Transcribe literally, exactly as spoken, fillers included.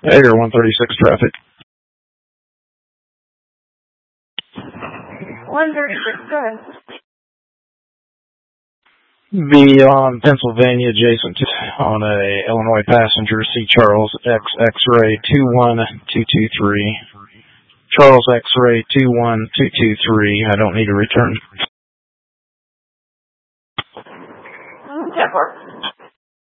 Air one thirty-six traffic. one thirty-six, go ahead. Be on Pennsylvania adjacent on a Illinois passenger, C Charles X X-ray two one two two three. Charles X-ray two one two two three. I don't need a return. ten four.